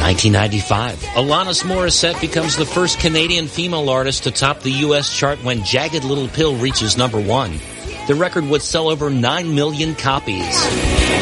1995, Alanis Morissette becomes the first Canadian female artist to top the U.S. chart when Jagged Little Pill reaches number 1. The record would sell over 9 million copies.